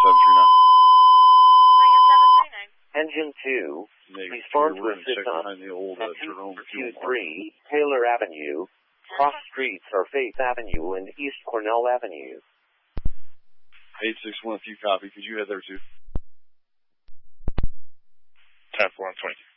Engine 2, respond to assist on at 223 Taylor Avenue. Cross streets are Faith Avenue and East Cornell Avenue. 861, if you copy, could you head there too? 10-4, 20.